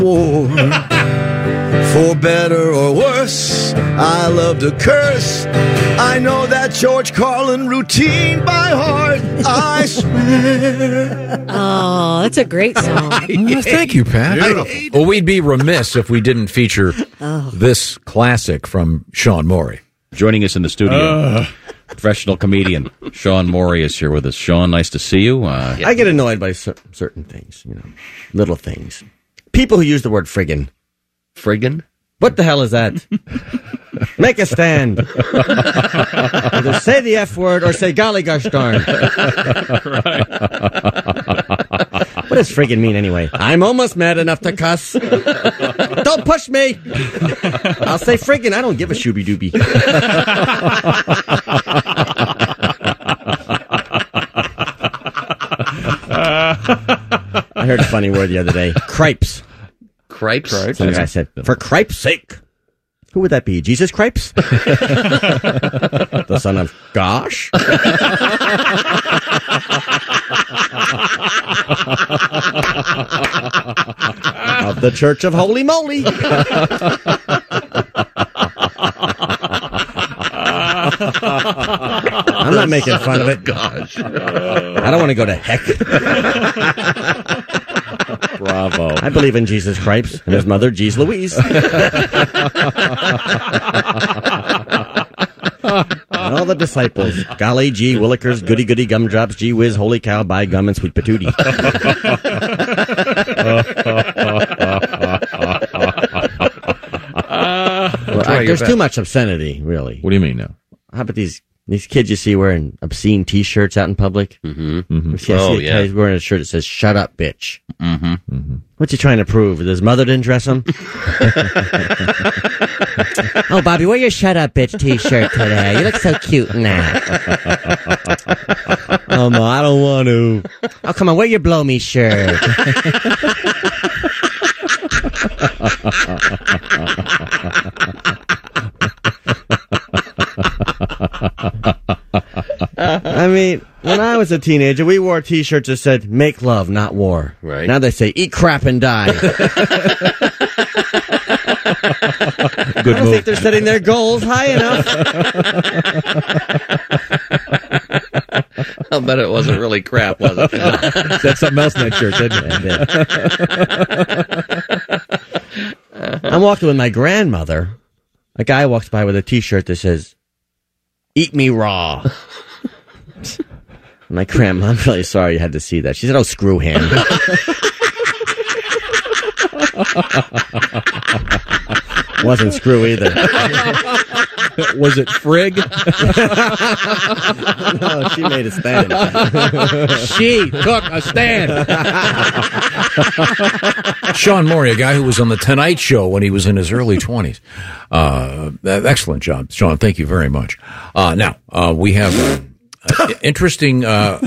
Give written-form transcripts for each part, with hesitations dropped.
war. For better or worse, I love to curse. I know that George Carlin routine by heart, I swear. Oh, that's a great song. Thank you, Pat. Well, we'd be remiss if we didn't feature this classic from Sean Morey. Joining us in the studio, professional comedian Sean Morey is here with us. Sean, nice to see you. I get annoyed by certain things, little things. People who use the word friggin'. Friggin'? What the hell is that? Make a stand. Either say the F word or say golly gosh darn. Right. What does friggin' mean anyway? I'm almost mad enough to cuss. Don't push me. I'll say friggin'. I don't give a shooby dooby. I heard a funny word the other day. Cripes. Cripes? Some guy said, for cripe's sake. Who would that be? Jesus Cripes? The son of Gosh? Of the Church of Holy Moly. I'm not making fun of it. Gosh. I don't want to go to heck. Bravo. I believe in Jesus Christ and his mother, Jeez Louise. And all the disciples. Golly, gee, willikers, goody goody gumdrops, gee whiz, holy cow, by gum and sweet patootie. There's too much obscenity, really. What do you mean now? How about these kids you see wearing obscene T-shirts out in public? Mm-hmm. He's wearing a shirt that says, shut up, bitch. Mm-hmm. Mm-hmm. What's he trying to prove? That his mother didn't dress him? Oh, Bobby, wear your shut up, bitch T-shirt today. You look so cute now. Oh, no, I don't want to. Oh, come on, wear your blow me shirt. I mean, when I was a teenager, we wore T-shirts that said, make love, not war. Right. Now they say, eat crap and die. I don't think they're setting their goals high enough. I'll bet it wasn't really crap, was it? That's something else in that shirt, didn't it? I'm walking with my grandmother. A guy walks by with a T-shirt that says, eat me raw. My grandma, I'm really sorry you had to see that. She said, oh, screw him. Wasn't screw either. Was it frig? No, she made a stand. She took a stand. Sean Morey, a guy who was on The Tonight Show when he was in his early 20s. Excellent job, Sean. Thank you very much. Now, we have interesting...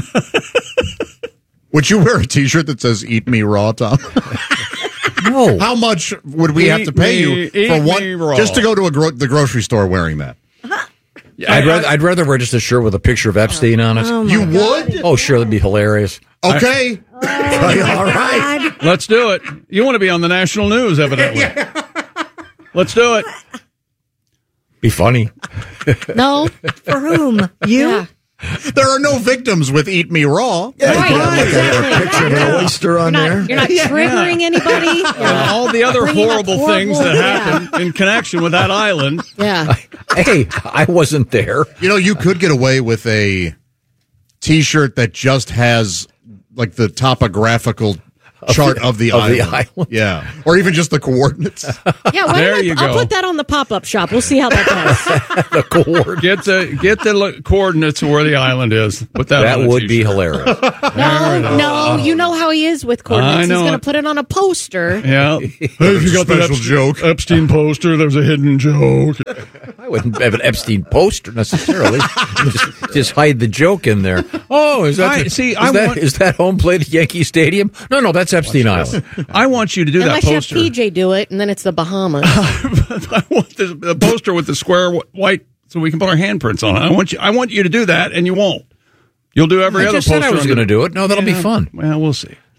Would you wear a T-shirt that says "Eat Me Raw," Tom? No. How much would we have to pay you for one just to go to the grocery store wearing that? I'd rather wear just a shirt with a picture of Epstein on it. You would? Oh, sure, that'd be hilarious. Okay. All right. Let's do it. You want to be on the national news, evidently. Let's do it. Be funny. No, for whom? You? Yeah. There are no victims with "Eat Me Raw." Right, exactly. A picture of an oyster on there. You're not triggering anybody. All the other horrible things that happen in connection with that island. Yeah. Hey, I wasn't there. You know, you could get away with a T-shirt that just has like the topographical chart of the island. Yeah. Or even just the coordinates. Yeah, I'll put that on the pop-up shop. We'll see how that goes. The coordinates. Get the coordinates of where the island is. Put that would be hilarious. No, you know how he is with coordinates. He's going to put it on a poster. Yeah. Hey, you got that joke. Epstein poster, there's a hidden joke. I wouldn't have an Epstein poster necessarily. just hide the joke in there. Oh, is that home plate at Yankee Stadium? No, that's Epstein Island. I want you to do Unless that poster. Unless you have PJ do it, and then it's the Bahamas. I want the poster with the square white so we can put our handprints on it. I want you to do that, and you won't. You'll do every other poster. I just said I was going to do it. No, that'll be fun. Well, we'll see.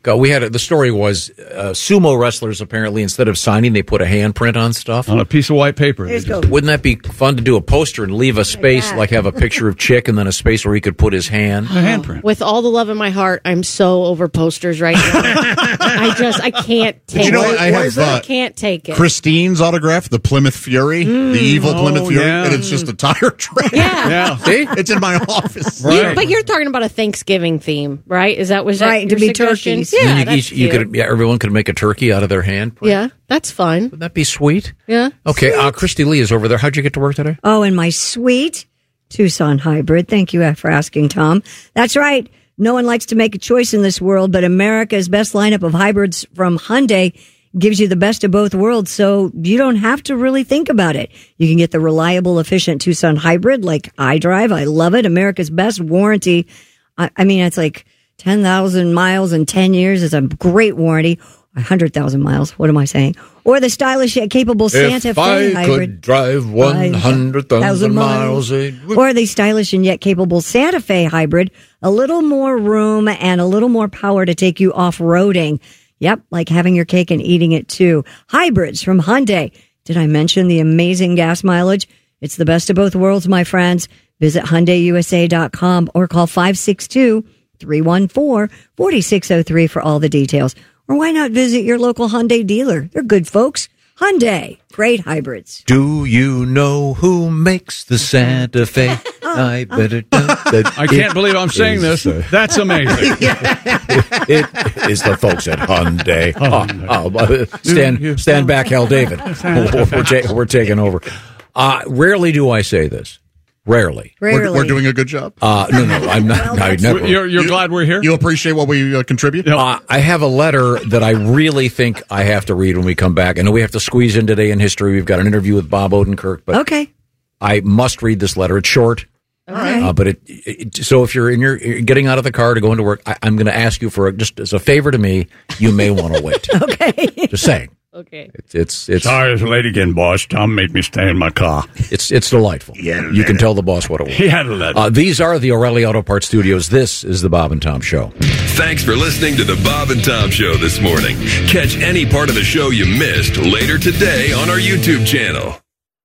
The story was sumo wrestlers apparently, instead of signing, they put a handprint on stuff. On a piece of white paper. Wouldn't that be fun to do a poster and leave a space, like have a picture of Chick and then a space where he could put his hand? A handprint. With all the love in my heart, I'm so over posters right now. I can't take it. I can't take it. Christine's autograph, the Plymouth Fury, the evil Plymouth Fury, and it's just a tire train. Yeah. See? It's in my office. Right. But you're talking about a Thanksgiving theme, right? Is that was right to be turkeys? Yeah, everyone could make a turkey out of their hand. Yeah, that's fun. Wouldn't that be sweet? Yeah. Okay, Christy Lee is over there. How'd you get to work today? Oh, in my sweet Tucson hybrid. Thank you for asking, Tom. That's right. No one likes to make a choice in this world, but America's best lineup of hybrids from Hyundai gives you the best of both worlds, so you don't have to really think about it. You can get the reliable, efficient Tucson hybrid like I drive. I love it. America's best warranty. I mean, it's like 10,000 miles in 10 years. It's a great warranty. 100,000 miles. What am I saying? Or the stylish yet capable Santa Fe hybrid. If I could drive 100,000 miles. Or the stylish and yet capable Santa Fe hybrid. A little more room and a little more power to take you off-roading. Yep, like having your cake and eating it too. Hybrids from Hyundai. Did I mention the amazing gas mileage? It's the best of both worlds, my friends. Visit HyundaiUSA.com or call 562-314-4603 for all the details. Or why not visit your local Hyundai dealer? They're good folks. Hyundai, great hybrids. Do you know who makes the Santa Fe? I better I can't believe I'm saying this. That's amazing. It is the folks at Hyundai. Stand back, Hal David. We're taking over. Rarely do I say this. Rarely. We're doing a good job. No, I'm not. I never. You're glad we're here? You appreciate what we contribute? I have a letter that I really think I have to read when we come back. I know we have to squeeze in Today in History. We've got an interview with Bob Odenkirk, but okay. I must read this letter. It's short. All right. But so if you're getting out of the car to go into work, I'm going to ask you for just as a favor to me, you may want to wait. Okay. Just saying. Okay. It's sorry, it's late again, boss. Tom made me stay in my car. It's delightful. You can tell the boss what it was. He had a letter. These are the O'Reilly Auto Parts Studios. This is the Bob and Tom Show. Thanks for listening to the Bob and Tom Show this morning. Catch any part of the show you missed later today on our YouTube channel.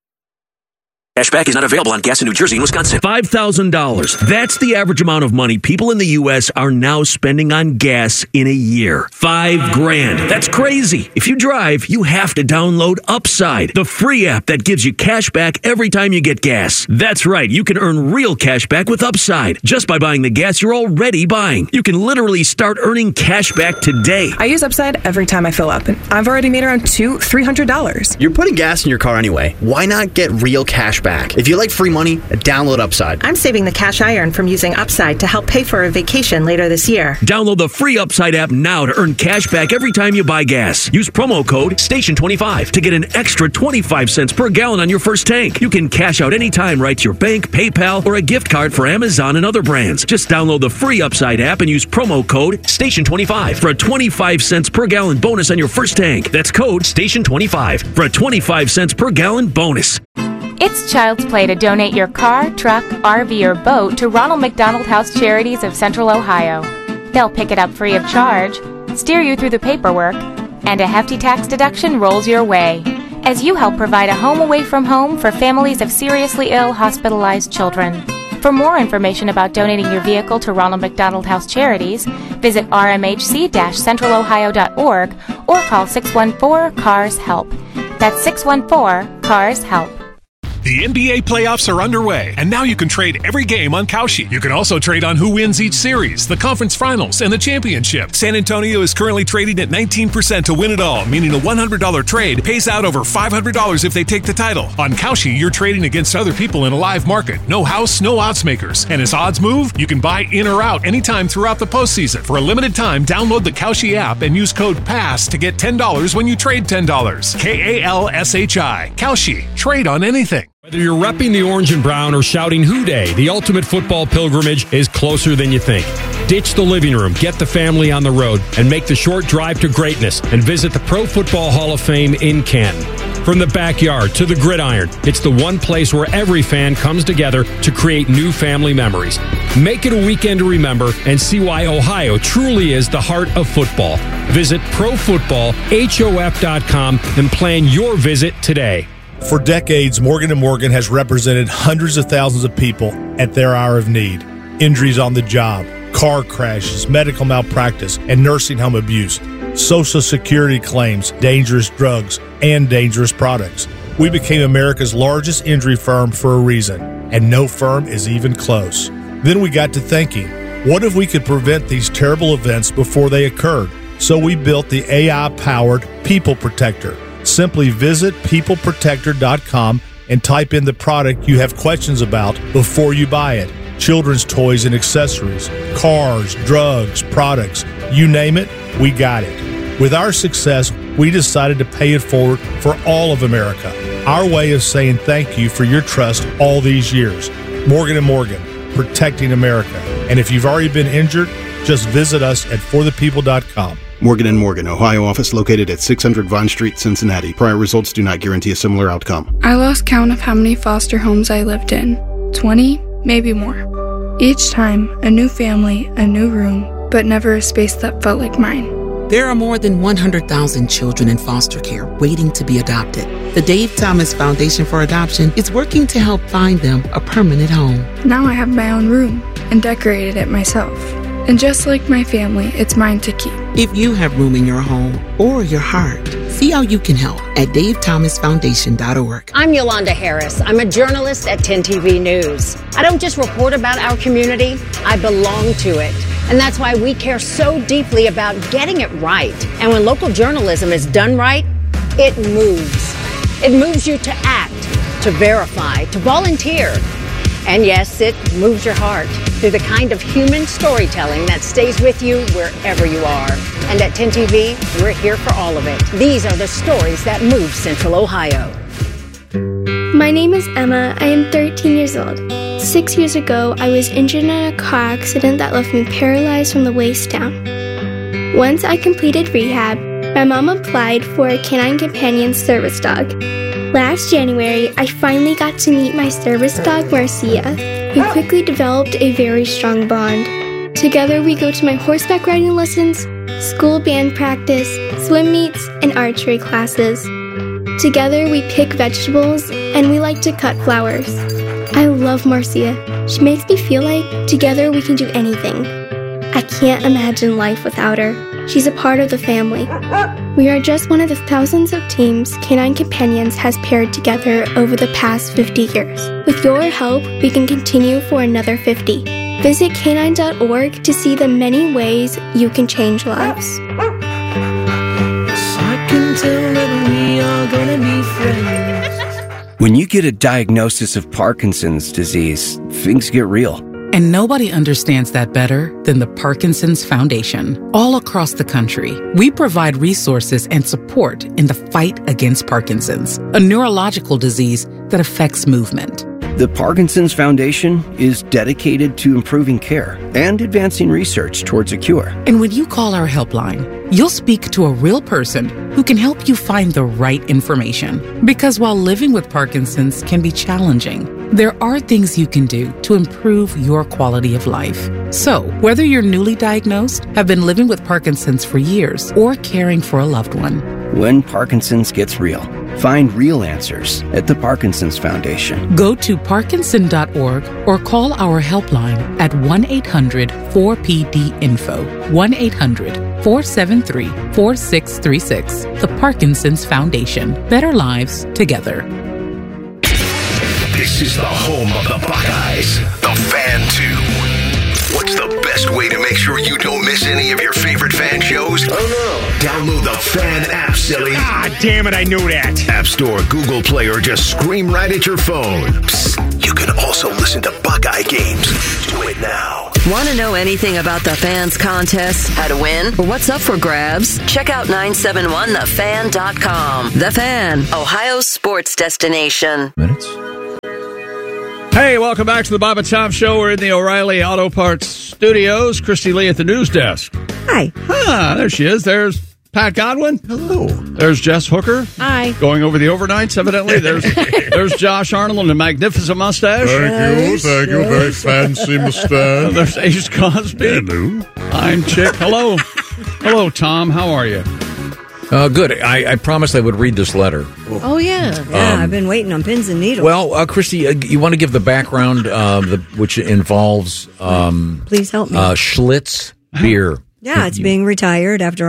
Cashback is not available on gas in New Jersey and Wisconsin. $5,000. That's the average amount of money people in the U.S. are now spending on gas in a year. $5,000. That's crazy. If you drive, you have to download Upside, the free app that gives you cash back every time you get gas. That's right. You can earn real cash back with Upside just by buying the gas you're already buying. You can literally start earning cash back today. I use Upside every time I fill up, and I've already made around $300. You're putting gas in your car anyway. Why not get real cash back? If you like free money, download Upside. I'm saving the cash I earn from using Upside to help pay for a vacation later this year. Download the free Upside app now to earn cash back every time you buy gas. Use promo code STATION25 to get an extra 25 cents per gallon on your first tank. You can cash out anytime right to your bank, PayPal, or a gift card for Amazon and other brands. Just download the free Upside app and use promo code STATION25 for a 25 cents per gallon bonus on your first tank. That's code STATION25 for a 25 cents per gallon bonus. It's Child's Play to donate your car, truck, RV, or boat to Ronald McDonald House Charities of Central Ohio. They'll pick it up free of charge, steer you through the paperwork, and a hefty tax deduction rolls your way as you help provide a home away from home for families of seriously ill, hospitalized children. For more information about donating your vehicle to Ronald McDonald House Charities, visit rmhc-centralohio.org or call 614-CARS-HELP. That's 614-CARS-HELP. The NBA playoffs are underway, and now you can trade every game on Kalshi. You can also trade on who wins each series, the conference finals, and the championship. San Antonio is currently trading at 19% to win it all, meaning a $100 trade pays out over $500 if they take the title. On Kalshi, you're trading against other people in a live market. No house, no odds makers. And as odds move, you can buy in or out anytime throughout the postseason. For a limited time, download the Kalshi app and use code PASS to get $10 when you trade $10. KALSHI. Kalshi. Trade on anything. Whether you're repping the orange and brown or shouting Who Day, the ultimate football pilgrimage is closer than you think. Ditch the living room, get the family on the road, and make the short drive to greatness and visit the Pro Football Hall of Fame in Canton. From the backyard to the gridiron, it's the one place where every fan comes together to create new family memories. Make it a weekend to remember and see why Ohio truly is the heart of football. Visit ProFootballHof.com and plan your visit today. For decades, Morgan & Morgan has represented hundreds of thousands of people at their hour of need. Injuries on the job, car crashes, medical malpractice, and nursing home abuse, Social Security claims, dangerous drugs, and dangerous products. We became America's largest injury firm for a reason, and no firm is even close. Then we got to thinking, what if we could prevent these terrible events before they occurred? So we built the AI-powered People Protector. Simply visit peopleprotector.com and type in the product you have questions about before you buy it. Children's toys and accessories, cars, drugs, products, you name it, we got it. With our success, we decided to pay it forward for all of America. Our way of saying thank you for your trust all these years. Morgan & Morgan, protecting America. And if you've already been injured, just visit us at forthepeople.com. Morgan & Morgan, Ohio office located at 600 Vine Street, Cincinnati. Prior results do not guarantee a similar outcome. I lost count of how many foster homes I lived in. 20, maybe more. Each time, a new family, a new room, but never a space that felt like mine. There are more than 100,000 children in foster care waiting to be adopted. The Dave Thomas Foundation for Adoption is working to help find them a permanent home. Now I have my own room and decorated it myself. And just like my family, it's mine to keep. If you have room in your home or your heart, see how you can help at davethomasfoundation.org. I'm Yolanda Harris. I'm a journalist at 10 TV News. I don't just report about our community, I belong to it. And that's why we care so deeply about getting it right. And when local journalism is done right, it moves. It moves you to act, to verify, to volunteer. And yes, it moves your heart through the kind of human storytelling that stays with you wherever you are. And at 10 TV, we're here for all of it. These are the stories that move Central Ohio. My name is Emma. I am 13 years old. 6 years ago, I was injured in a car accident that left me paralyzed from the waist down. Once I completed rehab, my mom applied for a Canine Companion service dog. Last January, I finally got to meet my service dog, Marcia. We quickly developed a very strong bond. Together, we go to my horseback riding lessons, school band practice, swim meets, and archery classes. Together, we pick vegetables, and we like to cut flowers. I love Marcia. She makes me feel like together we can do anything. I can't imagine life without her. She's a part of the family. We are just one of the thousands of teams Canine Companions has paired together over the past 50 years. With your help, we can continue for another 50. Visit canine.org to see the many ways you can change lives. I can tell that we are gonna be friends. When you get a diagnosis of Parkinson's disease, things get real. And nobody understands that better than the Parkinson's Foundation. All across the country, we provide resources and support in the fight against Parkinson's, a neurological disease that affects movement. The Parkinson's Foundation is dedicated to improving care and advancing research towards a cure. And when you call our helpline, you'll speak to a real person who can help you find the right information. Because while living with Parkinson's can be challenging, there are things you can do to improve your quality of life. So, whether you're newly diagnosed, have been living with Parkinson's for years, or caring for a loved one, when Parkinson's gets real, find real answers at the Parkinson's Foundation. Go to parkinson.org or call our helpline at 1-800-4PD-INFO, 1-800-473-4636. The Parkinson's Foundation. Better lives together. This is the home of the Buckeyes, the Fan 2. What's the best way to make sure you don't miss any of your favorite fan shows? Oh no. Download the Fan app, silly. Ah, damn it, I knew that. App Store, Google Play, or just scream right at your phone. Psst, you can also listen to Buckeye games. Do it now. Want to know anything about the Fans contest, how to win, or what's up for grabs? Check out 971thefan.com. The Fan, Ohio's sports destination. Hey, welcome back to the Bob and Tom Show. We're in the O'Reilly Auto Parts studios. Christy Lee at the news desk. Hi. There she is. There's Pat Godwin. Hello. There's Jess Hooker. Hi. Going over the overnights, evidently. There's Josh Arnold and a magnificent mustache. Thank you. Very fancy mustache. There's Ace Cosby. Hello. I'm Chick. Hello. Hello, Tom. How are you? Good. I promised I would read this letter. Oh, yeah. Yeah, I've been waiting on pins and needles. Well, Christy, you want to give the background, which involves please help me. Schlitz beer. Yeah, it's being retired after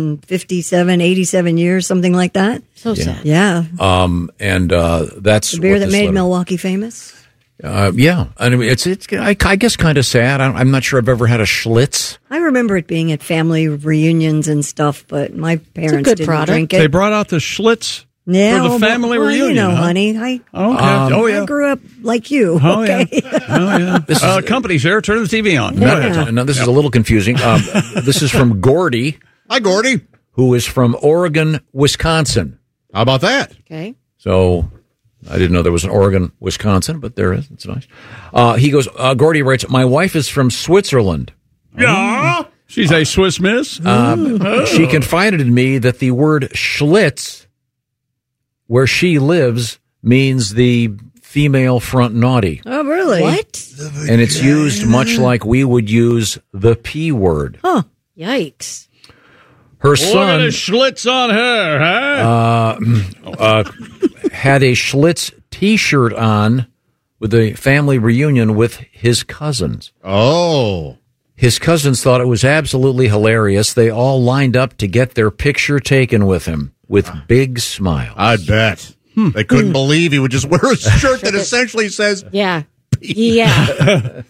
87 years, something like that. So sad. Yeah. And that's The beer what that this made letter- Milwaukee famous. Yeah, I mean it's I guess kind of sad. I'm not sure I've ever had a Schlitz. I remember it being at family reunions and stuff, but my parents good didn't product. drink it. They brought out the Schlitz Yeah, for the family reunion. You know, huh? honey. I grew up like you. Oh, okay. yeah. Oh, yeah. This is- company's here. Turn the TV on. Go No, ahead, Tom. no, this is a little confusing. This is from Gordy. Hi, Gordy. Who is from Oregon, Wisconsin. How about that? Okay. So I didn't know there was an Oregon, Wisconsin, but there is. It's nice. He goes, Gordy writes, my wife is from Switzerland. Yeah. She's a Swiss miss. She confided in me that the word Schlitz, where she lives, means the female front naughty. Oh, really? What? And it's used much like we would use the P word. Huh. Yikes. Her Look at son the Schlitz on her, huh? had a Schlitz T-shirt on with a family reunion with his cousins. Oh. His cousins thought it was absolutely hilarious. They all lined up to get their picture taken with him with big smiles. I bet. They couldn't believe he would just wear a shirt that essentially says, Yeah. Yeah.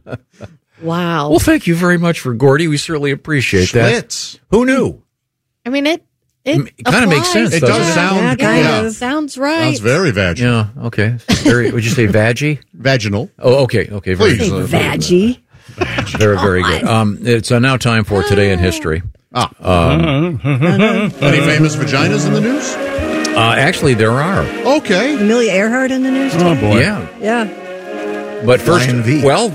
Wow. Well, thank you very much for Gordy. We certainly appreciate Schlitz. that. Who knew? I mean, it kind of makes sense. It doesn't does sound, Yeah, sounds right. sounds very vaginal. Yeah, okay. Very, would you say vaggy? Vaginal. Oh, okay. Very Please. good. Vaggie. Very, very good. It's now time for Today in History. Any famous vaginas in the news? Actually, there are. Okay. Amelia Earhart in the news, too? Oh, boy. Yeah. Yeah. But first, Flying V. well,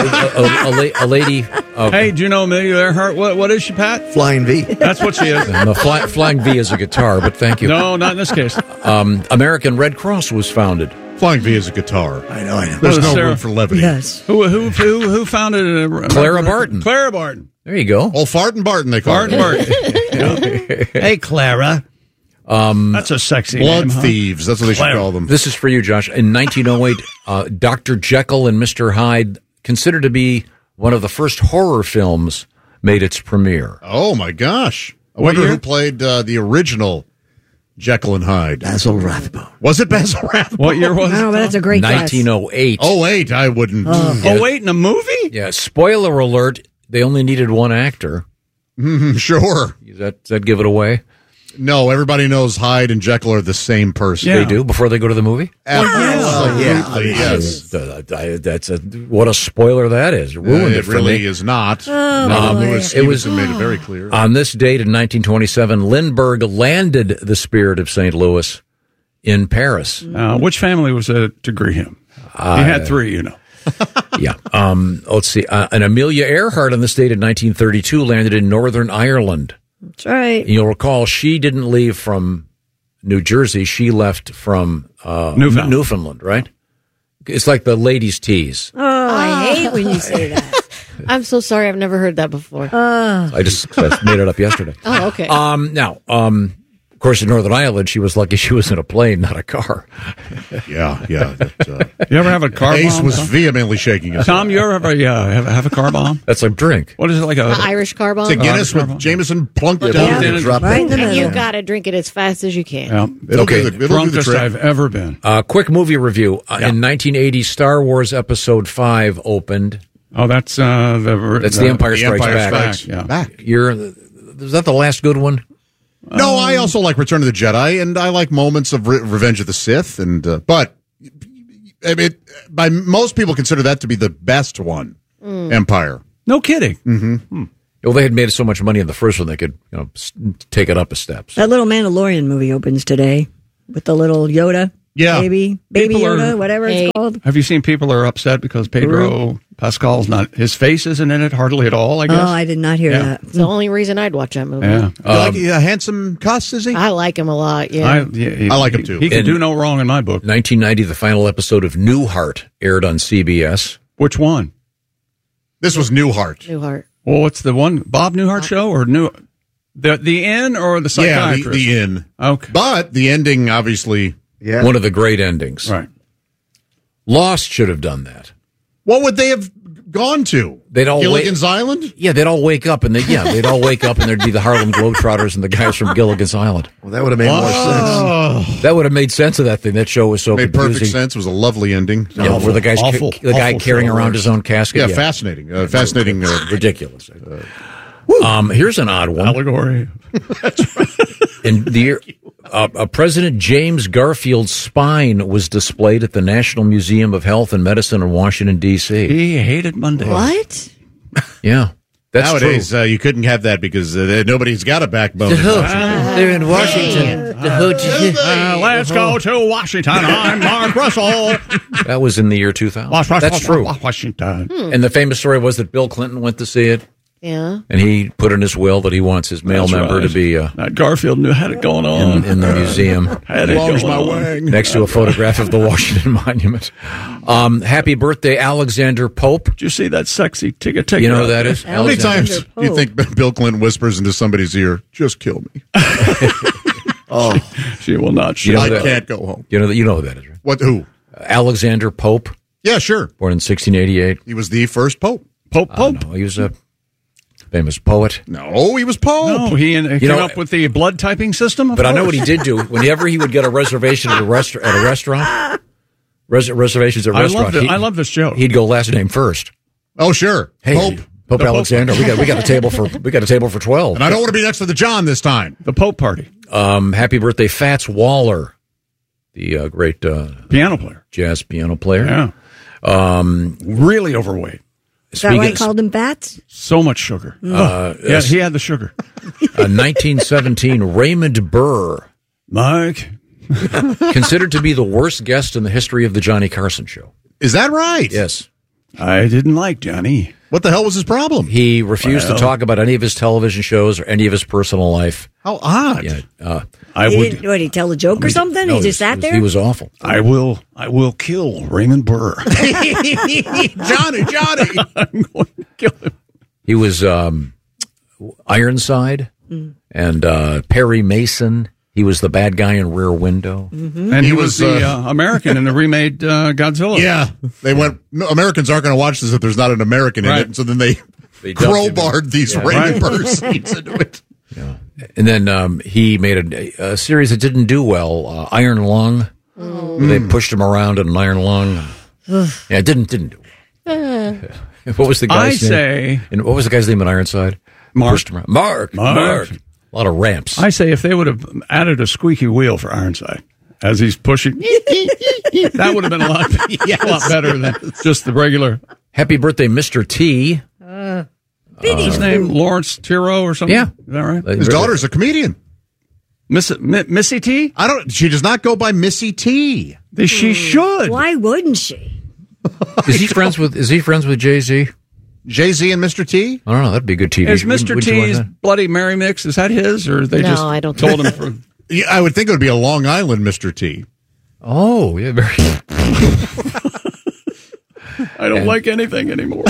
a lady. Hey, do you know Amelia Earhart? What is she, Pat? Flying V. That's what she is. The Flying V is a guitar, but thank you. No, not in this case. American Red Cross was founded. Flying V is a guitar. I know. There's Oh, no Sarah. room for levity. Yes. Who founded it? Clara Barton. Clara Barton. There you go. Oh, Fart and Barton, they call Barton it. Barton. Hey, Clara. That's a sexy Blood name, huh? thieves. That's what they should Clara. call them. This is for you, Josh. In 1908, Dr. Jekyll and Mr. Hyde, considered to be one of the first horror films, made its premiere. Oh, my gosh. I wonder who played the original Jekyll and Hyde. Basil Rathbone. Was it Basil Rathbone? What year was it? Oh, but that's a great guess. 1908. Oh, 08. I wouldn't. Oh, wait, in a movie? Yeah, spoiler alert, they only needed one actor. Sure. Does that give it away? No, everybody knows Hyde and Jekyll are the same person. Yeah. They do before they go to the movie? Absolutely, yes. That's what a spoiler that is. It ruined it for really me. is not. Oh, Lewis it was- Stevenson made it very clear. On this date in 1927, Lindbergh landed the Spirit of St. Louis in Paris. Which family was it to greet him? He had three, you know. Yeah. Let's see. And Amelia Earhart on this date in 1932 landed in Northern Ireland. That's right. You'll recall she didn't leave from New Jersey. She left from Newfoundland, right? It's like the ladies' tease. Oh, I hate when you say that. I'm so sorry. I've never heard that before. I just made it up yesterday. Oh, okay. Now, of course, in Northern Ireland, she was lucky she was in a plane, not a car. Yeah. You ever have a car Ace bomb? was Tom? vehemently shaking his Tom, you ever have a car bomb? That's a drink. What is it like An Irish car bomb. It's a Guinness with Jameson plunked Yeah, down. yeah, Drop right it. in the And middle. you got to drink it as fast as you can. Yeah. It'll do the Drunkest trick. I've ever been. Quick movie review. In 1980, Star Wars Episode 5 opened. Oh, that's The Empire Strikes Back. Yeah. Back. Is that the last good one? No, I also like Return of the Jedi, and I like moments of Revenge of the Sith, and but I mean, by most people consider that to be the best one. Empire. No kidding. Mm-hmm. Well, they had made so much money in the first one, they could take it up a step. That little Mandalorian movie opens today with the little Yoda. Yeah. Baby People Yoda, are- whatever Hey. it's called. Have you seen people are upset because Pedro Pascal's not, his face isn't in it hardly at all, I guess? Oh, I did not hear Yeah. that. It's the only reason I'd watch that movie. Yeah. You like a handsome cuss, is he? I like him a lot. Yeah. I like him too. He can In- do no wrong in my book. 1990, the final episode of Newhart aired on CBS. Which one? This was Newhart. Newhart. Well, what's the one? Bob Newhart show or the inn or the Yeah, psychiatrist? the inn. Okay. But the ending, obviously. Yeah. One of the great endings. Right. Lost should have done that. What would they have gone to? They'd all Gilligan's Island? Yeah, they'd all wake up and they'd all wake up and there'd be the Harlem Globetrotters and the guys from Gilligan's Island. Well, that would have made more sense. That would have made sense of that thing. That show was so Made confusing. perfect sense. It was a lovely ending. Yeah, where the guy's Awful carrying show, around right? his own casket. Yeah, fascinating. Fascinating. Ridiculous. Here's an odd one. Allegory. In the year, President James Garfield's spine was displayed at the National Museum of Health and Medicine in Washington, D.C. He hated Monday. What? Yeah. That's Nowadays, true. you couldn't have that because nobody's got a backbone. They're in Washington. Let's go to Washington. I'm Mark Russell. That was in the year 2000. That's true. Washington. And the famous story was that Bill Clinton went to see it, Yeah. and he put in his will that he wants his male That's member right. to be That Garfield had it going on. in the museum Had it Longs going my on. wang. next to a photograph of the Washington Monument. Happy birthday, Alexander Pope. Did you see that sexy ticket? You know who that is? How many Alexander times Pope. do you think Bill Clinton whispers into somebody's ear, just kill me? Oh, She will not. You know I that- can't go home. You know who that is, right? What? Who? Alexander Pope, Yeah, sure. born in 1688. He was the first pope. Pope. No, he was a famous poet. No, he was pope. No, he came know- up with the blood typing system. of But I know what course. he did do. Whenever he would get a reservation at a restaurant, reservations at a restaurant, I love this joke. he'd go last name first. Oh, sure. Hey, Pope. Pope The Pope. Alexander. We got a table for 12. And I don't want to be next to the John this time. The Pope party. Happy birthday, Fats Waller, the great Piano player. jazz piano player. Yeah. Really overweight. Is that why I called him Bats? So much sugar. Yeah, he had the sugar. 1917, Raymond Burr, Mike. considered to be the worst guest in the history of the Johnny Carson show. Is that right? Yes. I didn't like Johnny. What the hell was his problem? He refused to talk about any of his television shows or any of his personal life. How odd. Yeah, Did he tell a joke or something? no, he just sat there? He was awful. I will kill Raymond Burr. Johnny. I'm going to kill him. He was Ironside and Perry Mason. He was the bad guy in Rear Window. And he was the American in the remade Godzilla. Yeah. They went, no, Americans aren't going to watch this if there's not an American in Right. it. And so then they They dumped him. crowbarred these Raymond Burr scenes into it. And then he made a series that didn't do well, Iron Lung. They pushed him around in an iron lung. Yeah, it didn't do well. What was the guy's name? And what was the guy's name in Ironside? Mark. Pushed him around. Mark. A lot of ramps. I say if they would have added a squeaky wheel for Ironside as he's pushing, that would have been a lot better than just the regular. Happy birthday, Mr. T. His name Lawrence Tiro or something. Yeah. Is that right? His daughter's a comedian. Missy T? She does not go by Missy T. She should. Why wouldn't she? Is he friends with Jay-Z? Jay-Z and Mr. T? I don't know. That'd be a good TV. Is Mr. Wouldn't you want T's that? Bloody Mary mix, is that his? Or they No, just I don't told think him for. Yeah, I would think it would be a Long Island Mr. T. Oh, yeah. Very. I don't like anything anymore.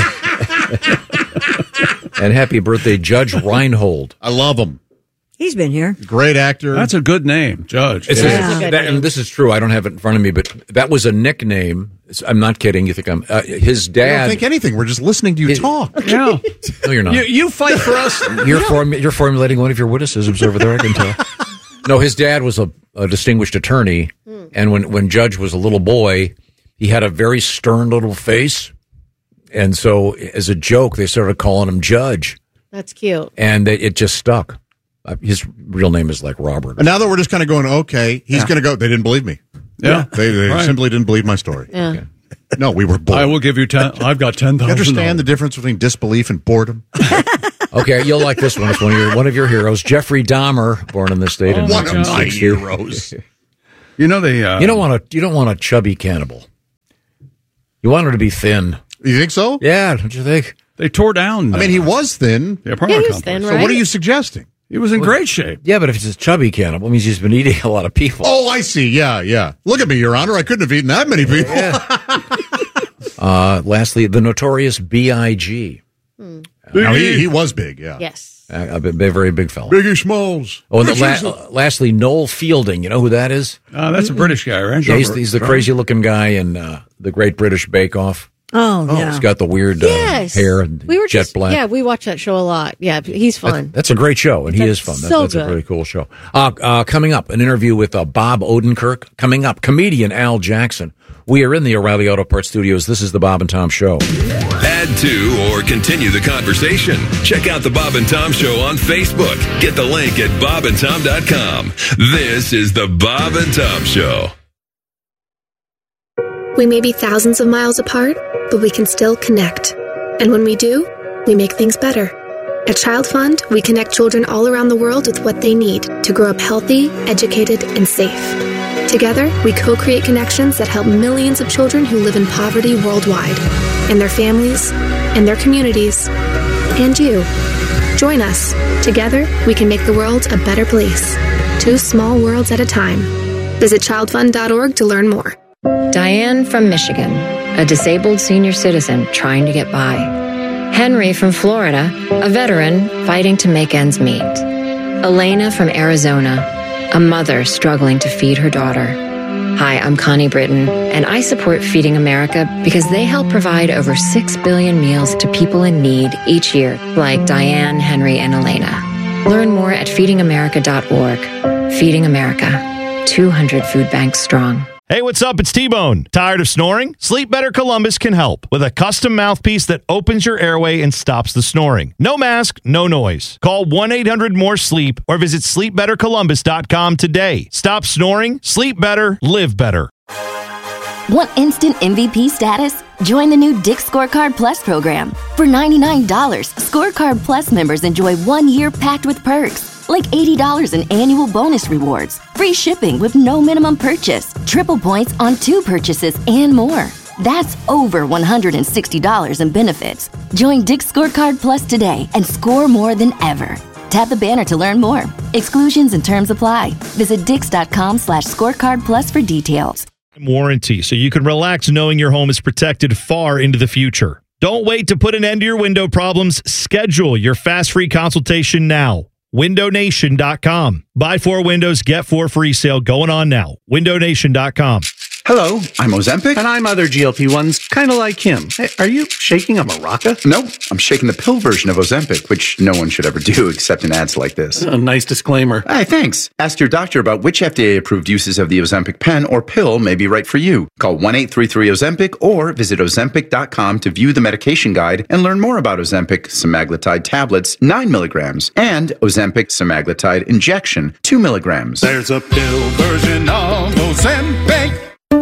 And happy birthday, Judge Reinhold. I love him. He's been here. Great actor. That's a good name, Judge. And this is true. I don't have it in front of me, but that was a nickname. I'm not kidding. You think I'm his I dad? don't think anything. We're just listening to you talk. Yeah. No, you're not. You fight for us. You're formulating one of your witticisms over there. I can tell. No, his dad was a distinguished attorney, and when Judge was a little boy, he had a very stern little face, and so as a joke, they started calling him Judge, That's cute. and it just stuck. His real name is like Robert. And now that we're just kind of going, okay, he's going to go. They didn't believe me. Yeah. They Right. simply didn't believe my story. Yeah. Okay. No, we were bored. I will give you 10. I've got 10,000. You understand the difference between disbelief and boredom? Okay, you'll like this one. It's one of your heroes, Jeffrey Dahmer, born in this state in One of my 1960. heroes. You know they. You don't want a chubby cannibal. You want her to be thin. You think so? Yeah, don't you think? They tore down. I mean, he was thin. The apartment he was complex. thin, So right? what are you suggesting? He was in great shape. Yeah, but if he's a chubby cannibal, it means he's been eating a lot of people. Oh, I see. Yeah. Look at me, Your Honor. I couldn't have eaten that many people. Lastly, the notorious B.I.G. Now, he was big, yeah. Yes. A very big fellow. Biggie Smalls. Oh, and lastly, Noel Fielding. You know who that is? That's a British guy, right? Yeah, he's the crazy-looking guy in the Great British Bake Off. Oh, yeah. He's got the weird hair and jet black. Yeah, we watch that show a lot. Yeah, he's fun. That's a great show, and he is fun. That's a really cool show. Coming up, an interview with Bob Odenkirk. Coming up, comedian Al Jackson. We are in the O'Reilly Auto Parts studios. This is the Bob and Tom Show. Add to or continue the conversation. Check out the Bob and Tom Show on Facebook. Get the link at bobandtom.com. This is the Bob and Tom Show. We may be thousands of miles apart, but we can still connect. And when we do, we make things better. At Child Fund, we connect children all around the world with what they need to grow up healthy, educated, and safe. Together, we co-create connections that help millions of children who live in poverty worldwide, and their families, and their communities, and you. Join us. Together, we can make the world a better place. 2 small worlds at a time. Visit childfund.org to learn more. Diane from Michigan, a disabled senior citizen trying to get by. Henry from Florida, a veteran fighting to make ends meet. Elena from Arizona, a mother struggling to feed her daughter. Hi, I'm Connie Britton, and I support Feeding America because they help provide over 6 billion meals to people in need each year, like Diane, Henry, and Elena. Learn more at feedingamerica.org. Feeding America, 200 food banks strong. Hey, what's up? It's T-Bone. Tired of snoring? Sleep Better Columbus can help with a custom mouthpiece that opens your airway and stops the snoring. No mask, no noise. Call 1-800-MORE-SLEEP or visit sleepbettercolumbus.com today. Stop snoring, sleep better, live better. Want instant MVP status? Join the new Dick's Scorecard Plus program. For $99, Scorecard Plus members enjoy 1 year packed with perks. Like $80 in annual bonus rewards, free shipping with no minimum purchase, triple points on 2 purchases, and more. That's over $160 in benefits. Join Dick's Scorecard Plus today and score more than ever. Tap the banner to learn more. Exclusions and terms apply. Visit dix.com/scorecard plus for details. Warranty, so you can relax knowing your home is protected far into the future. Don't wait to put an end to your window problems. Schedule your fast free consultation now. WindowNation.com. Buy 4 windows, get 4 free sale going on now. WindowNation.com. Hello, I'm Ozempic. And I'm other GLP-1s, kind of like him. Hey, are you shaking a maraca? No, I'm shaking the pill version of Ozempic, which no one should ever do except in ads like this. A nice disclaimer. Hey, thanks. Ask your doctor about which FDA-approved uses of the Ozempic pen or pill may be right for you. Call 1-833-OZEMPIC or visit Ozempic.com to view the medication guide and learn more about Ozempic semaglutide tablets, 9 milligrams, and Ozempic semaglutide injection, 2 milligrams. There's a pill version of Ozempic.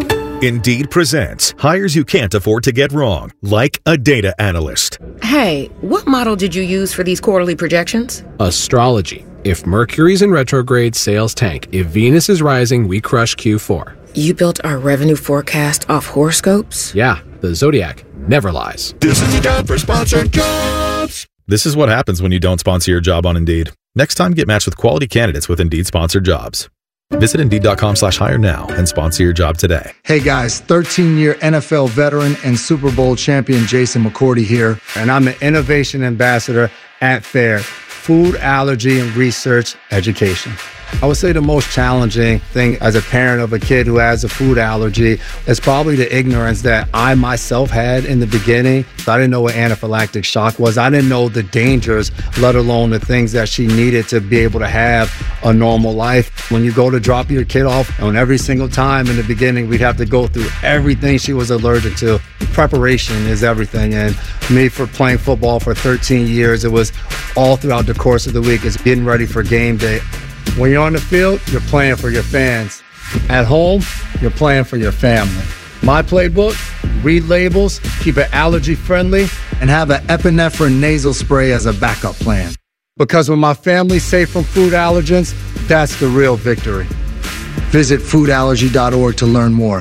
Indeed presents hires you can't afford to get wrong, like a data analyst. Hey, what model did you use for these quarterly projections? Astrology. If Mercury's in retrograde, sales tank. If Venus is rising, we crush Q4. You built our revenue forecast off horoscopes? Yeah, the Zodiac never lies. This is the ad for sponsored jobs. This is what happens when you don't sponsor your job on Indeed. Next time, get matched with quality candidates with Indeed sponsored jobs. Visit Indeed.com/hire now and sponsor your job today. Hey guys, 13-year NFL veteran and Super Bowl champion Jason McCourty here, and I'm an innovation ambassador at FAIR, Food Allergy and Research Education. I would say the most challenging thing as a parent of a kid who has a food allergy is probably the ignorance that I myself had in the beginning. I didn't know what anaphylactic shock was. I didn't know the dangers, let alone the things that she needed to be able to have a normal life. When you go to drop your kid off, and every single time in the beginning, we'd have to go through everything she was allergic to. Preparation is everything. And me, for playing football for 13 years, it was all throughout the course of the week. It's getting ready for game day. When you're on the field, you're playing for your fans. At home, you're playing for your family. My playbook, read labels, keep it allergy friendly, and have an epinephrine nasal spray as a backup plan. Because when my family's safe from food allergens, that's the real victory. Visit foodallergy.org to learn more.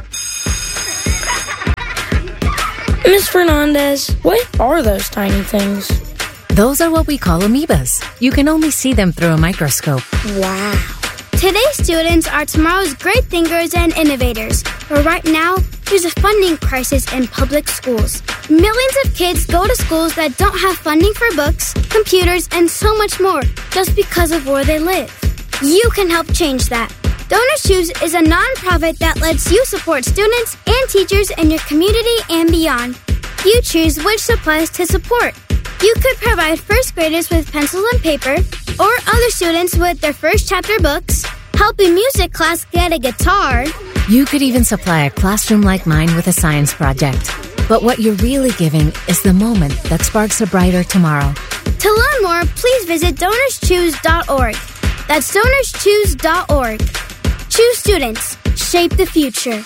Ms. Fernandez, what are those tiny things? Those are what we call amoebas. You can only see them through a microscope. Wow. Today's students are tomorrow's great thinkers and innovators. But right now, there's a funding crisis in public schools. Millions of kids go to schools that don't have funding for books, computers, and so much more just because of where they live. You can help change that. Donors Choose is a nonprofit that lets you support students and teachers in your community and beyond. You choose which supplies to support. You could provide first graders with pencils and paper, or other students with their first chapter books, help a music class get a guitar. You could even supply a classroom like mine with a science project. But what you're really giving is the moment that sparks a brighter tomorrow. To learn more, please visit DonorsChoose.org. That's DonorsChoose.org. Choose students. Shape the future.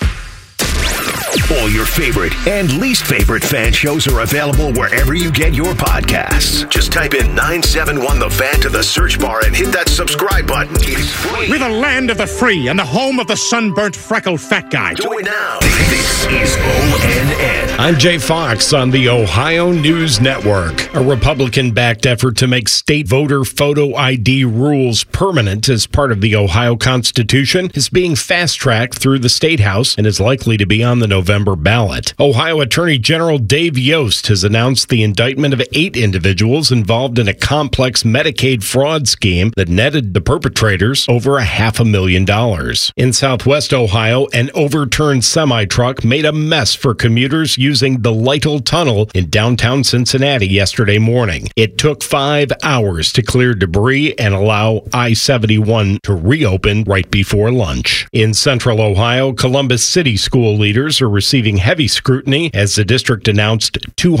All your favorite and least favorite fan shows are available wherever you get your podcasts. Just type in 971 The Fan to the search bar and hit that subscribe button. It's free. We're the land of the free and the home of the sunburnt, freckled fat guy. Do it now. This is ONN. I'm Jay Fox on the Ohio News Network. A Republican-backed effort to make state voter photo ID rules permanent as part of the Ohio Constitution is being fast-tracked through the State House and is likely to be on the November ballot. Ohio Attorney General Dave Yost has announced the indictment of 8 individuals involved in a complex Medicaid fraud scheme that netted the perpetrators over $500,000. In Southwest Ohio, an overturned semi-truck made a mess for commuters using the Lytle Tunnel in downtown Cincinnati yesterday morning. It took 5 hours to clear debris and allow I-71 to reopen right before lunch. In Central Ohio, Columbus City school leaders are receiving heavy scrutiny as the district announced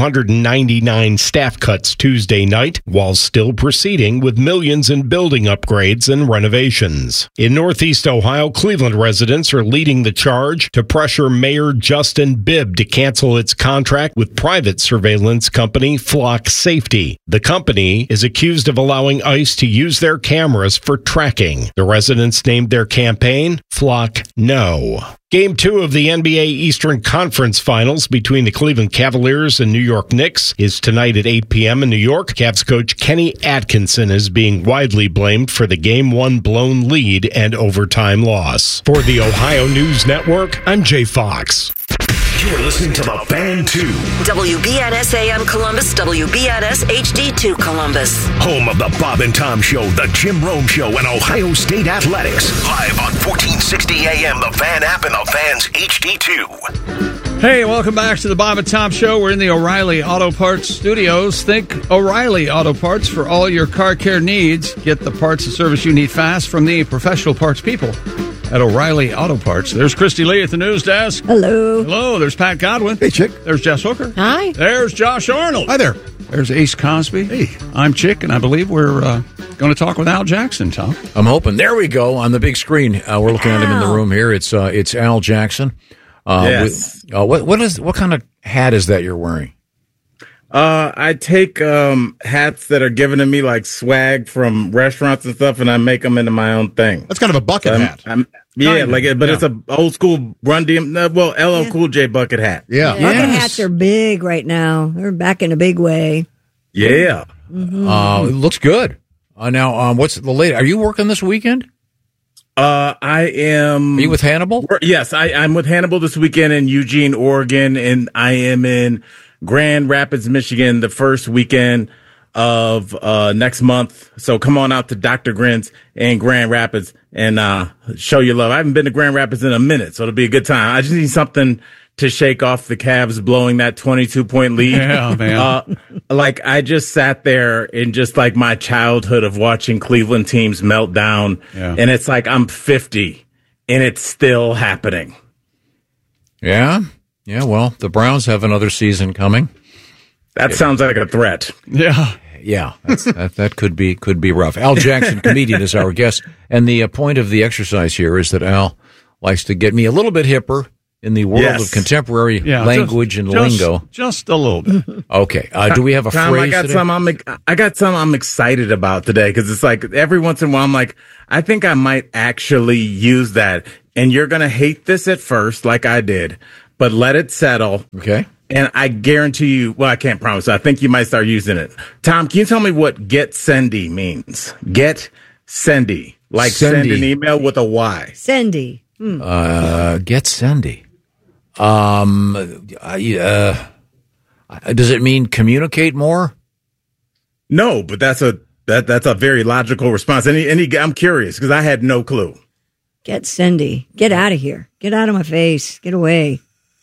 299 staff cuts Tuesday night, while still proceeding with millions in building upgrades and renovations. In Northeast Ohio, Cleveland residents are leading the charge to pressure Mayor Justin Bibb to cancel its contract with private surveillance company Flock Safety. The company is accused of allowing ICE to use their cameras for tracking. The residents named their campaign Flock No. Game 2 of the NBA Eastern Conference Finals between the Cleveland Cavaliers and New York Knicks is tonight at 8 p.m. in New York. Cavs coach Kenny Atkinson is being widely blamed for the Game 1 blown lead and overtime loss. For the Ohio News Network, I'm Jay Fox. You're listening to The Fan 2. WBNS AM Columbus, WBNS HD2 Columbus. Home of the Bob and Tom Show, The Jim Rome Show, and Ohio State Athletics. Live on 1460 AM, The Fan app, and The Fan's HD2. Hey, welcome back to the Bob and Tom Show. We're in the O'Reilly Auto Parts studios. Think O'Reilly Auto Parts for all your car care needs. Get the parts and service you need fast from the professional parts people at O'Reilly Auto Parts. There's Christy Lee at the news desk. Hello. Hello. There's Pat Godwin. Hey, Chick. There's Jess Hooker. Hi. There's Josh Arnold. Hi there. There's Ace Cosby. Hey. I'm Chick, and I believe we're going to talk with Al Jackson, Tom. I'm hoping. There we go on the big screen. We're looking at him in the room here. It's Al Jackson. Yes. What kind of hat is that you're wearing? I take hats that are given to me like swag from restaurants and stuff, and I make them into my own thing. That's kind of a bucket hat. It's a old school Run DM. Well, LL Cool J bucket hat. Yeah, bucket hats are big right now. They're back in a big way. Yeah, it looks good. Now, what's the latest? Are you working this weekend? I am. Are you with Hannibal? Yes, I'm with Hannibal this weekend in Eugene, Oregon, and I am in Grand Rapids, Michigan, the first weekend of next month. So come on out to Dr. Grins in Grand Rapids and show your love. I haven't been to Grand Rapids in a minute, so it'll be a good time. I just need something to shake off the Cavs blowing that 22-point lead. Yeah, man. I just sat there in just like my childhood of watching Cleveland teams melt down, and it's like I'm 50 and it's still happening. Yeah. Yeah, well, the Browns have another season coming. That sounds like a threat. Yeah. Yeah, that could be rough. Al Jackson, comedian, is our guest. And the point of the exercise here is that Al likes to get me a little bit hipper in the world of contemporary language and lingo. Just a little bit. Okay. Do we have a Tom, phrase today? I got some I'm excited about today because it's like every once in a while I'm like, I think I might actually use that. and you're going to hate this at first, like I did, but let it settle. Okay. And I guarantee you, well, I can't promise. I think you might start using it. Tom, can you tell me what get sendy means? Get sendy. Like send an email with a Y. Sendy. Get sendy. Does it mean communicate more? No, but that's a very logical response. I'm curious because I had no clue. Get sendy. Get out of here. Get out of my face. Get away.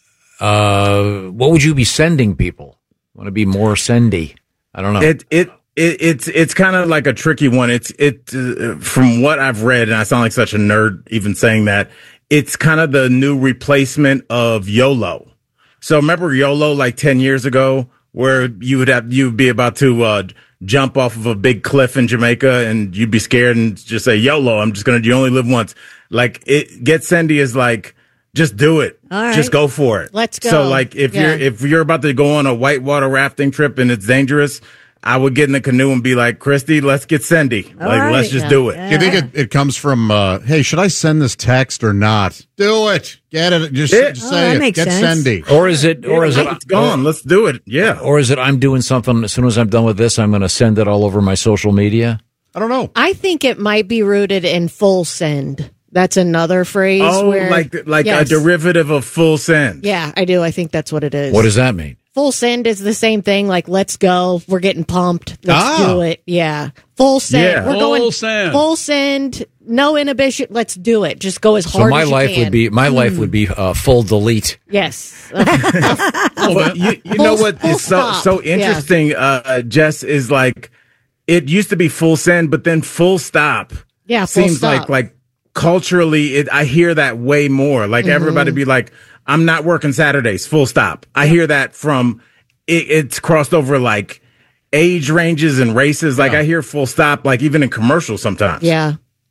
What would you be sending people? Want to be more sendy? I don't know. It's kind of like a tricky one. From what I've read, and I sound like such a nerd even saying that, it's kind of the new replacement of YOLO. So remember YOLO like 10 years ago, where you'd be about to jump off of a big cliff in Jamaica, and you'd be scared and just say YOLO. You only live once. Like get sendy is like, just do it. All right. Just go for it. Let's go. So like if you're about to go on a whitewater rafting trip and it's dangerous, I would get in the canoe and be like, Christy, let's get sendy. Let's just do it. Do you think it comes from, hey, should I send this text or not? Do it. Get it. Just say it. Get sendy. Or is it? It's gone. Let's do it. Yeah. Or is it? I'm doing something. As soon as I'm done with this, I'm going to send it all over my social media. I don't know. I think it might be rooted in full send. That's another phrase. Oh, where, like a derivative of full send. Yeah, I do. I think that's what it is. What does that mean? Full send is the same thing. Like, let's go. We're getting pumped. Let's do it. Yeah. Full send. Yeah. We're going full send. No inhibition. Let's do it. Just go as hard as you can. My life would be full delete. Yes. But you know what is so interesting, Jess, is like it used to be full send, but then full stop. Yeah, full seems stop. like culturally, I hear that way more. Like everybody be like, I'm not working Saturdays, full stop. I hear that from, it's crossed over like age ranges and races. Like I hear full stop, like even in commercials sometimes. Yeah.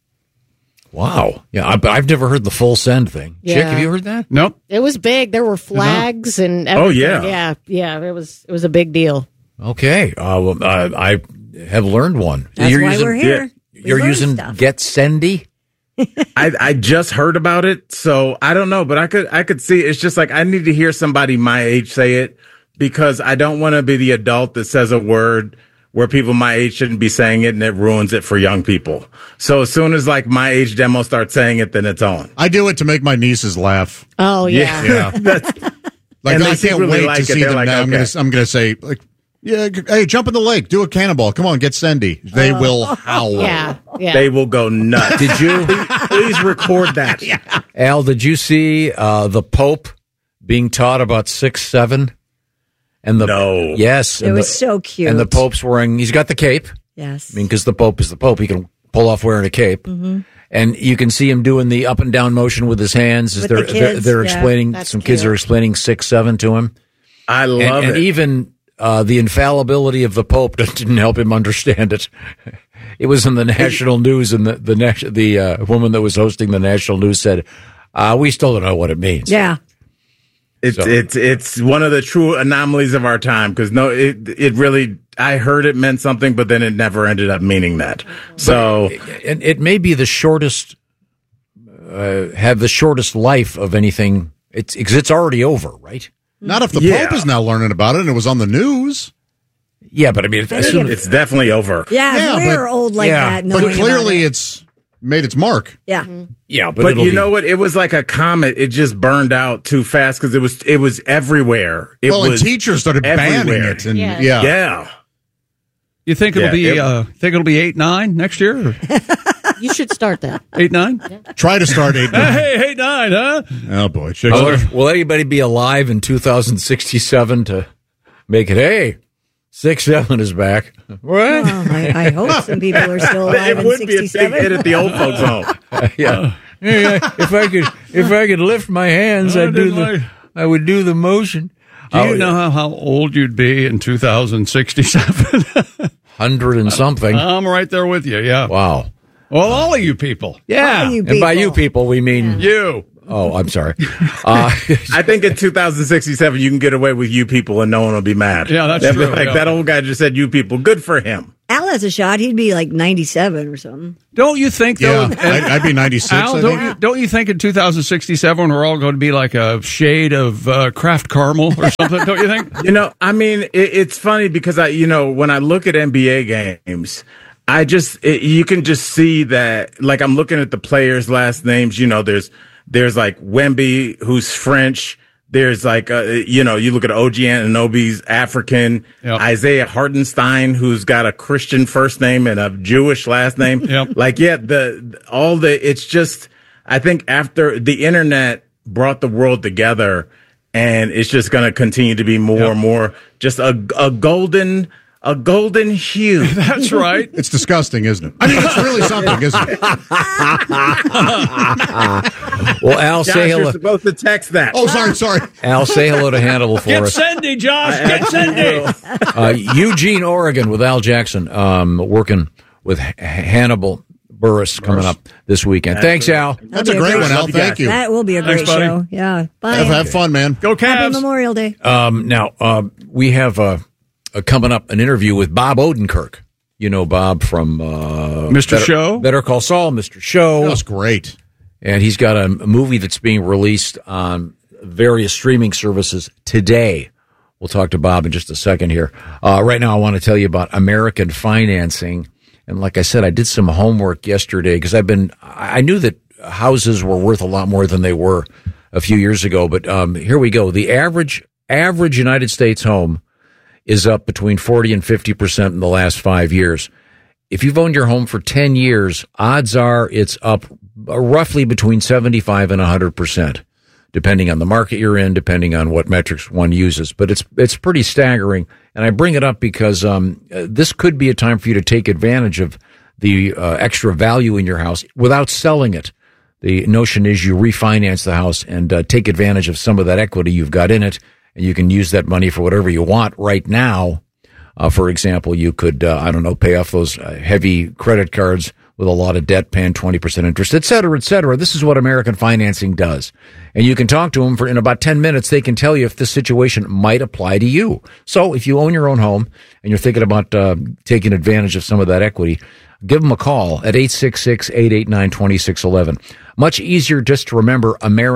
Wow. Yeah, but I've never heard the full send thing. Yeah. Chick, have you heard that? Nope. It was big. There were flags and everything. Oh, yeah. Yeah. It was a big deal. Okay. Well, I have learned one. That's why we're here. You're using stuff. Get Sendy? I just heard about it, so I don't know, but I could see it's just like I need to hear somebody my age say it because I don't want to be the adult that says a word where people my age shouldn't be saying it and it ruins it for young people. So as soon as like my age demo starts saying it, then it's on. I do it to make my nieces laugh. Oh yeah. Yeah. Like I can't wait to see them like, now. okay. I'm gonna say like, yeah, hey, jump in the lake, do a cannonball. Come on, get Sendy. They will howl. Yeah. They will go nuts. Did you? Please record that. Al, did you see the Pope being taught about 6'7"? And No. Yes. It was so cute. And the Pope's he's got the cape. Yes. I mean, because the Pope is the Pope. He can pull off wearing a cape. Mm-hmm. And you can see him doing the up and down motion with his hands. As With the kids, they're yeah. explaining, That's some kids cute. are explaining 6'7" to him. I love And it. even the infallibility of the Pope didn't help him understand it. It was in the national news, and the woman that was hosting the national news said, "We still don't know what it means." Yeah. It's one of the true anomalies of our time because it really, I heard it meant something, but then it never ended up meaning that. So it may be the shortest, have the shortest life of anything. It's already over, right? Not if the Pope is now learning about it and it was on the news. Yeah, but I mean, it's definitely over. Yeah, we're old like that. But knowing clearly about it. it's made its mark. Yeah. Yeah, but you know what? It was like a comet. It just burned out too fast because it was everywhere. And teachers started banning it. And yeah. You think it'll be 8-9 next year? Or? You should start that. 8-9? Try to start 8-9. Hey, 8-9, huh? Oh boy. Will anybody be alive in 2067 to make it? Hey, 6'7" is back. What? Well, I hope some people are still alive It in would be a big 67. hit at the old folks' home. Yeah. If I could lift my hands, I would do the motion. Do you know how old you'd be in 2067? 100 and something. I'm right there with you. Yeah. Wow. Well, all of you people. Yeah. All you And by you people. people, we mean You. Oh, I'm sorry. I think in 2067 you can get away with you people and no one will be mad. Yeah, that's They'll be true, like yeah. that old guy just said you people. Good for him. Alice has a shot. He'd be like 97 or something. Don't you think, though? Yeah, I'd be 96. Al, don't you think in 2067 we're all going to be like a shade of Kraft caramel or something? Don't you think? I mean, it's funny because when I look at NBA games, you can just see that. Like, I'm looking at the players' last names. There's like Wemby, who's French. There's like, you look at OG Anunoby's African, Isaiah Hartenstein, who's got a Christian first name and a Jewish last name. Like, it's just, I think after the internet brought the world together, and it's just going to continue to be more and more just a golden hue. That's right. It's disgusting, isn't it? I mean, it's really something, isn't it? Well, Al, Josh, say hello. You're supposed to text that. Oh, sorry. Al, say hello to Hannibal for us. Get Cindy, Josh. Get Cindy. Eugene, Oregon, with Al Jackson, working with Hannibal Burris coming up this weekend. Thanks, Al. That's a great one, Al. Thank you. That will be a great show. Yeah. Bye. Have fun, man. Go Cavs. Happy Memorial Day. Now, we have coming up an interview with Bob Odenkirk. You know Bob from Mr. Show? Better Call Saul, Mr. Show. That's great. And he's got a movie that's being released on various streaming services today. We'll talk to Bob in just a second here. Right now, I want to tell you about American Financing. And like I said, I did some homework yesterday because I knew that houses were worth a lot more than they were a few years ago. But here we go. The average United States home is up between 40 and 50% in the last 5 years. If you've owned your home for 10 years, odds are it's up roughly between 75 and 100%, depending on the market you're in, depending on what metrics one uses. But it's pretty staggering. And I bring it up because this could be a time for you to take advantage of the extra value in your house without selling it. The notion is you refinance the house and take advantage of some of that equity you've got in it. And you can use that money for whatever you want right now. For example, you could, pay off those heavy credit cards with a lot of debt, paying 20% interest, et cetera, et cetera. This is what American Financing does. And you can talk to them in about 10 minutes. They can tell you if this situation might apply to you. So if you own your own home and you're thinking about taking advantage of some of that equity, give them a call at 866-889-2611. Much easier just to remember,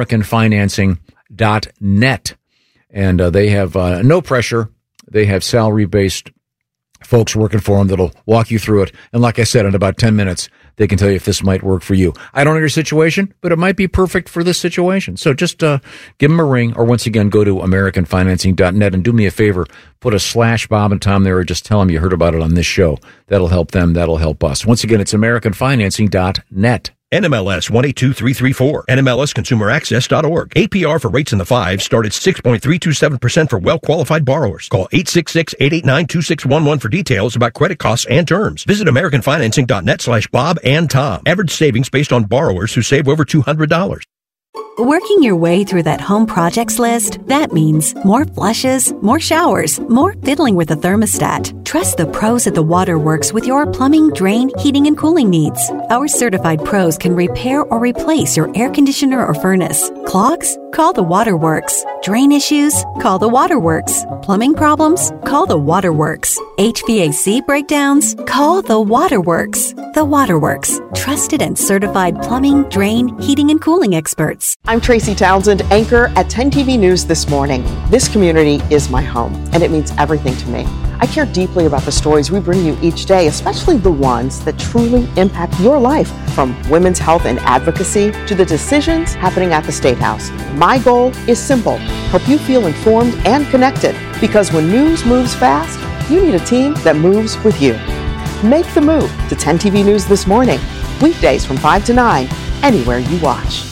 AmericanFinancing.net. And they have no pressure. They have salary-based folks working for them that'll walk you through it. And like I said, in about 10 minutes, they can tell you if this might work for you. I don't know your situation, but it might be perfect for this situation. So just give them a ring, or once again, go to AmericanFinancing.net and do me a favor, put a /Bob and Tom there, or just tell them you heard about it on this show. That'll help them. That'll help us. Once again, it's AmericanFinancing.net. NMLS 182334, NMLSConsumerAccess.org. APR for rates in the 5s start at 6.327% for well-qualified borrowers. Call 866-889-2611 for details about credit costs and terms. Visit AmericanFinancing.net/Bob and Tom. Average savings based on borrowers who save over $200. Working your way through that home projects list, that means more flushes, more showers, more fiddling with the thermostat. Trust the pros at the Waterworks with your plumbing, drain, heating, and cooling needs. Our certified pros can repair or replace your air conditioner or furnace. Clogs? Call the Waterworks. Drain issues? Call the Waterworks. Plumbing problems? Call the Waterworks. HVAC breakdowns? Call the Waterworks. The Waterworks. Trusted and certified plumbing, drain, heating, and cooling experts. I'm Tracy Townsend, anchor at 10 TV News This Morning. This community is my home, and it means everything to me. I care deeply about the stories we bring you each day, especially the ones that truly impact your life, from women's health and advocacy to the decisions happening at the State House. My goal is simple: help you feel informed and connected, because when news moves fast, you need a team that moves with you. Make the move to 10 TV News This Morning, weekdays from 5 to 9, anywhere you watch.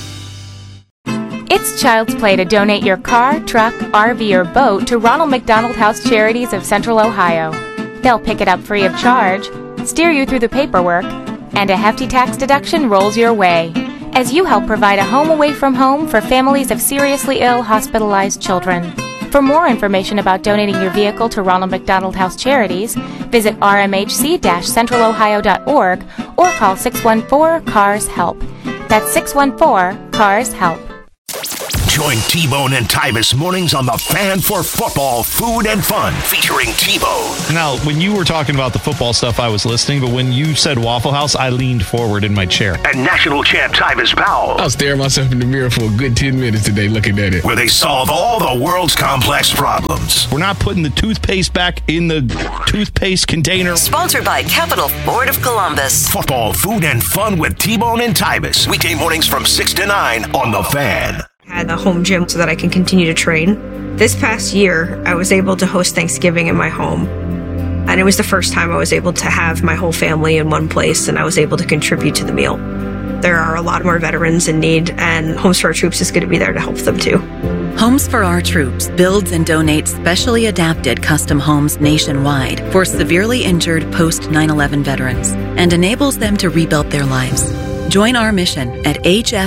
It's child's play to donate your car, truck, RV, or boat to Ronald McDonald House Charities of Central Ohio. They'll pick it up free of charge, steer you through the paperwork, and a hefty tax deduction rolls your way as you help provide a home away from home for families of seriously ill, hospitalized children. For more information about donating your vehicle to Ronald McDonald House Charities, visit rmhc-centralohio.org or call 614-CARS-HELP. That's 614-CARS-HELP. Join T-Bone and Tybus mornings on the Fan for football, food, and fun, featuring T-Bone. Now, when you were talking about the football stuff, I was listening, but when you said Waffle House, I leaned forward in my chair. And national champ Tybus Powell. I was staring myself in the mirror for a good 10 minutes today looking at it. Where they solve all the world's complex problems. We're not putting the toothpaste back in the toothpaste container. Sponsored by Capital Ford of Columbus. Football, food, and fun with T-Bone and Tybus. Weekday mornings from 6 to 9 on The Fan. I had a home gym so that I can continue to train. This past year, I was able to host Thanksgiving in my home. And it was the first time I was able to have my whole family in one place, and I was able to contribute to the meal. There are a lot more veterans in need, and Homes for Our Troops is going to be there to help them too. Homes for Our Troops builds and donates specially adapted custom homes nationwide for severely injured post 9/11 veterans and enables them to rebuild their lives. Join our mission at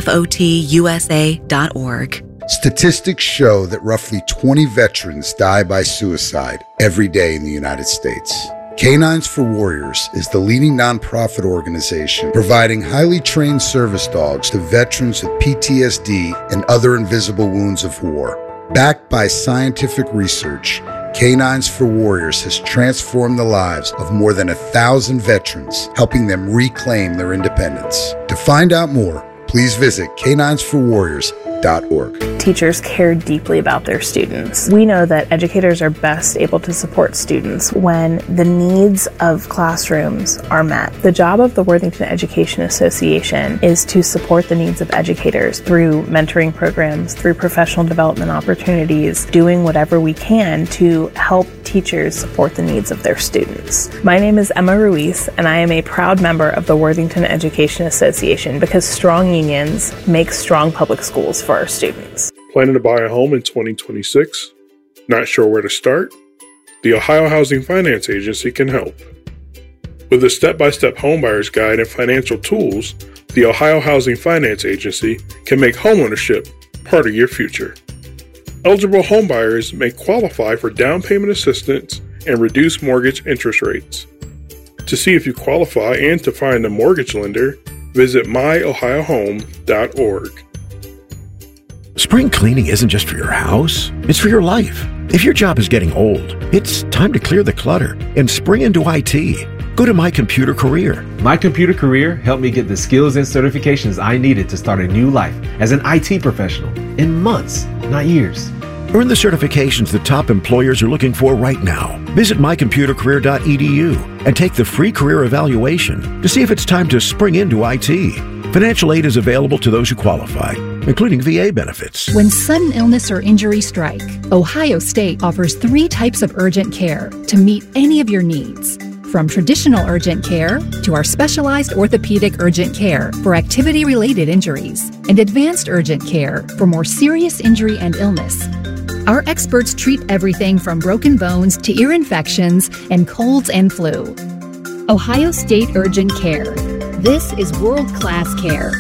hfotusa.org. Statistics show that roughly 20 veterans die by suicide every day in the United States. Canines for Warriors is the leading nonprofit organization providing highly trained service dogs to veterans with PTSD and other invisible wounds of war. Backed by scientific research, Canines for Warriors has transformed the lives of more than 1,000 veterans, helping them reclaim their independence. To find out more, please visit caninesforwarriors.org. Teachers care deeply about their students. We know that educators are best able to support students when the needs of classrooms are met. The job of the Worthington Education Association is to support the needs of educators through mentoring programs, through professional development opportunities, doing whatever we can to help teachers support the needs of their students. My name is Emma Ruiz, and I am a proud member of the Worthington Education Association because strong unions make strong public schools for our students. Planning to buy a home in 2026? Not sure where to start? The Ohio Housing Finance Agency can help. With a step-by-step homebuyer's guide and financial tools, the Ohio Housing Finance Agency can make homeownership part of your future. Eligible homebuyers may qualify for down payment assistance and reduced mortgage interest rates. To see if you qualify and to find a mortgage lender, visit myohiohome.org. Spring cleaning isn't just for your house, it's for your life. If your job is getting old, it's time to clear the clutter and spring into IT. Go to My Computer Career. My Computer Career helped me get the skills and certifications I needed to start a new life as an IT professional in months, not years. Earn the certifications that top employers are looking for right now. Visit mycomputercareer.edu and take the free career evaluation to see if it's time to spring into IT. Financial aid is available to those who qualify, including VA benefits. When sudden illness or injury strike, Ohio State offers 3 types of urgent care to meet any of your needs. From traditional urgent care to our specialized orthopedic urgent care for activity-related injuries and advanced urgent care for more serious injury and illness. Our experts treat everything from broken bones to ear infections and colds and flu. Ohio State Urgent Care. This is world-class care.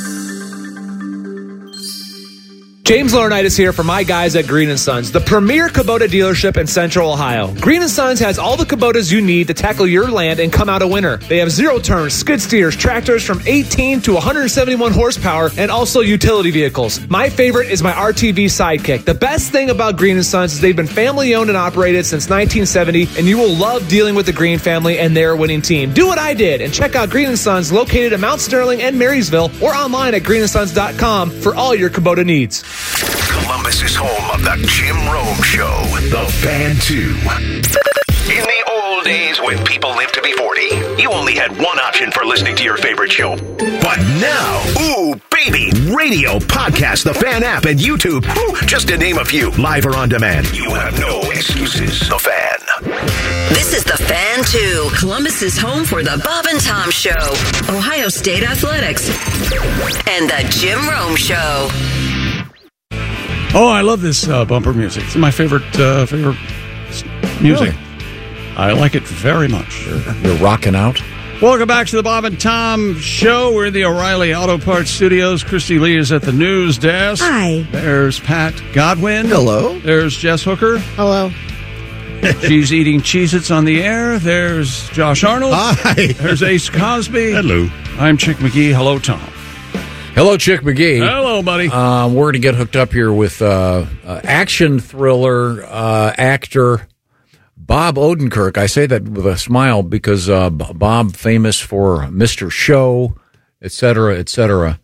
James Laurinaitis here for my guys at Green & Sons, the premier Kubota dealership in Central Ohio. Green & Sons has all the Kubotas you need to tackle your land and come out a winner. They have zero-turn, skid steers, tractors from 18 to 171 horsepower, and also utility vehicles. My favorite is my RTV Sidekick. The best thing about Green & Sons is they've been family-owned and operated since 1970, and you will love dealing with the Green family and their winning team. Do what I did and check out Green & Sons located in Mount Sterling and Marysville or online at greenandsons.com for all your Kubota needs. Columbus is home of the Jim Rome Show, The Fan 2. In the old days when people lived to be 40, you only had one option for listening to your favorite show. But now, ooh, baby, radio, podcast, the Fan app, and YouTube, just to name a few, live or on demand. You have no excuses. The Fan. This is The Fan 2, Columbus's home for the Bob and Tom Show, Ohio State Athletics, and the Jim Rome Show. Oh, I love this bumper music. It's my favorite music. Really? I like it very much. You're rocking out. Welcome back to the Bob and Tom Show. We're in the O'Reilly Auto Parts Studios. Christy Lee is at the news desk. Hi. There's Pat Godwin. Hello. There's Jess Hooker. Hello. She's eating Cheez-Its on the air. There's Josh Arnold. Hi. There's Ace Cosby. Hello. I'm Chick McGee. Hello, Tom. Hello, Chick McGee. Hello, buddy. We're going to get hooked up here with action thriller actor Bob Odenkirk. I say that with a smile because Bob, famous for Mr. Show, et cetera, et cetera.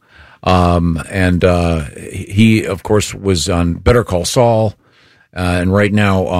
And he, of course, was on Better Call Saul. And right now